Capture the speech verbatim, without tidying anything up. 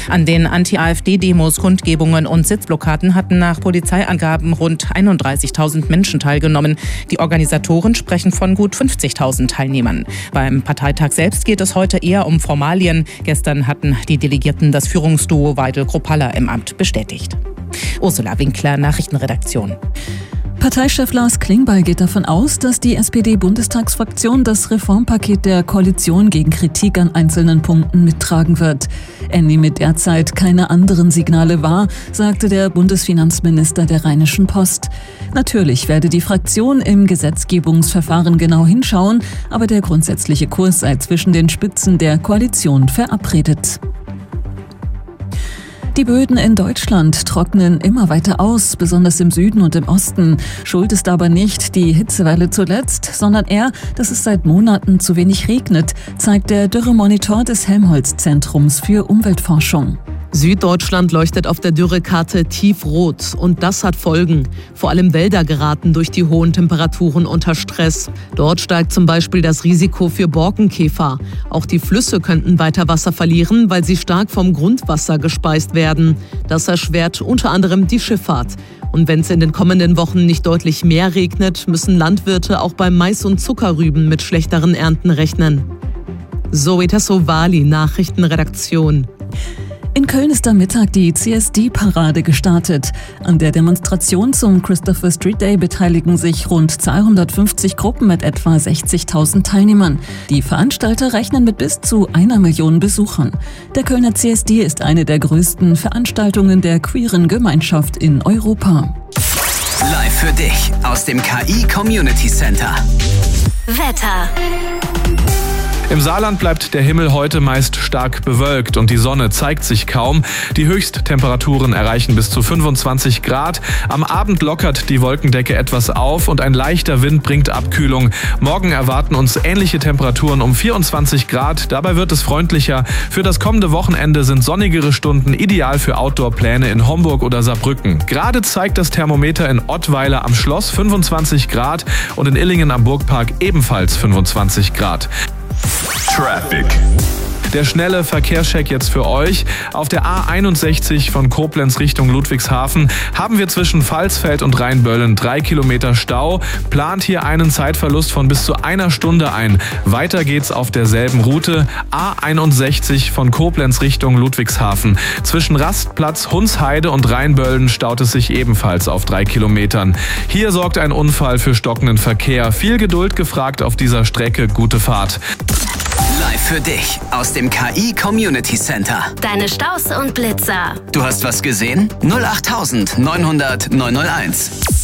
An den Anti-AfD-Demos, Kundgebungen und Sitzblockaden hatten nach Polizeiangaben rund einunddreißigtausend Menschen teilgenommen. Die Organisatoren sprechen von gut fünfzigtausend Teilnehmern. Beim Parteitag selbst geht es heute eher um Formalien. Gestern hatten die Delegierten das Führungsduo Weidel-Kropalla im Amt bestätigt. Ursula Winkler, Nachrichtenredaktion. Parteichef Lars Klingbeil geht davon aus, dass die S P D-Bundestagsfraktion das Reformpaket der Koalition gegen Kritik an einzelnen Punkten mittragen wird. Er nehme derzeit keine anderen Signale wahr, sagte der Bundesfinanzminister der Rheinischen Post. Natürlich werde die Fraktion im Gesetzgebungsverfahren genau hinschauen, aber der grundsätzliche Kurs sei zwischen den Spitzen der Koalition verabredet. Die Böden in Deutschland trocknen immer weiter aus, besonders im Süden und im Osten. Schuld ist aber nicht die Hitzewelle zuletzt, sondern eher, dass es seit Monaten zu wenig regnet, zeigt der Dürremonitor des Helmholtz-Zentrums für Umweltforschung. Süddeutschland leuchtet auf der Dürrekarte tiefrot und das hat Folgen. Vor allem Wälder geraten durch die hohen Temperaturen unter Stress. Dort steigt zum Beispiel das Risiko für Borkenkäfer. Auch die Flüsse könnten weiter Wasser verlieren, weil sie stark vom Grundwasser gespeist werden. Das erschwert unter anderem die Schifffahrt. Und wenn es in den kommenden Wochen nicht deutlich mehr regnet, müssen Landwirte auch beim Mais und Zuckerrüben mit schlechteren Ernten rechnen. Zoe Tassovali, Nachrichtenredaktion. In Köln ist am Mittag die C S D-Parade gestartet. An der Demonstration zum Christopher Street Day beteiligen sich rund zweihundertfünfzig Gruppen mit etwa sechzigtausend Teilnehmern. Die Veranstalter rechnen mit bis zu einer Million Besuchern. Der Kölner C S D ist eine der größten Veranstaltungen der queeren Gemeinschaft in Europa. Live für dich aus dem K I Community Center. Wetter. Im Saarland bleibt der Himmel heute meist stark bewölkt und die Sonne zeigt sich kaum. Die Höchsttemperaturen erreichen bis zu fünfundzwanzig Grad. Am Abend lockert die Wolkendecke etwas auf und ein leichter Wind bringt Abkühlung. Morgen erwarten uns ähnliche Temperaturen um vierundzwanzig Grad. Dabei wird es freundlicher. Für das kommende Wochenende sind sonnigere Stunden ideal für Outdoor-Pläne in Homburg oder Saarbrücken. Gerade zeigt das Thermometer in Ottweiler am Schloss fünfundzwanzig Grad und in Illingen am Burgpark ebenfalls fünfundzwanzig Grad. Traffic. Der schnelle Verkehrscheck jetzt für euch. Auf der A einundsechzig von Koblenz Richtung Ludwigshafen haben wir zwischen Pfalzfeld und Rheinböllen drei Kilometer Stau. Plant hier einen Zeitverlust von bis zu einer Stunde ein. Weiter geht's auf derselben Route. A einundsechzig von Koblenz Richtung Ludwigshafen. Zwischen Rastplatz, Hunsheide und Rheinböllen staut es sich ebenfalls auf drei Kilometern. Hier sorgt ein Unfall für stockenden Verkehr. Viel Geduld gefragt auf dieser Strecke. Gute Fahrt. Live für dich aus dem K I Community Center. Deine Staus und Blitzer. Du hast was gesehen? null acht neunhundert neunhunderт neunhunderteins.